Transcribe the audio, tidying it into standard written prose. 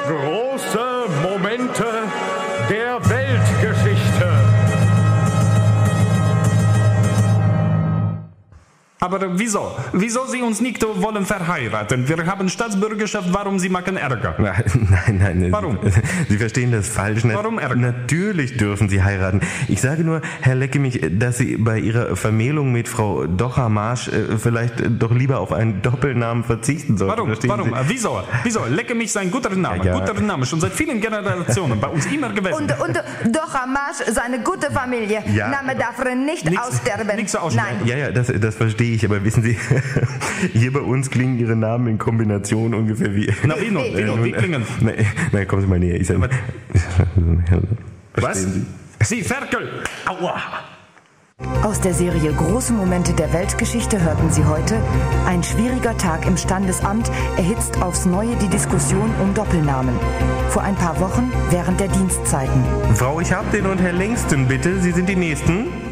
Große Momente der Weltgeschichte. Aber wieso? Wieso Sie uns nicht wollen verheiraten? Wir haben Staatsbürgerschaft, warum Sie machen Ärger? Nein. Warum? Sie verstehen das falsch. Warum Ärger? Natürlich dürfen Sie heiraten. Ich sage nur, Herr Leckemich, dass Sie bei Ihrer Vermählung mit Frau Docher-Marsch vielleicht doch lieber auf einen Doppelnamen verzichten sollten. Warum? Wieso? Leckemich ist ein guter Name. Ja. Guter Name, schon seit vielen Generationen bei uns immer gewesen. Und Docher-Marsch, seine gute Familie. Ja. Name darf nicht aussterben. Nichts aussterben. Nein. Ja, das verstehe ich, aber wissen Sie, hier bei uns klingen Ihre Namen in Kombination ungefähr wie... Na, wie klingen? Nein, kommen Sie mal näher. Was? Sie Ferkel! Aua! Aus der Serie Große Momente der Weltgeschichte hörten Sie heute: Ein schwieriger Tag im Standesamt erhitzt aufs Neue die Diskussion um Doppelnamen. Vor ein paar Wochen während der Dienstzeiten. Frau Ich hab den und Herr Längsten, bitte, Sie sind die Nächsten.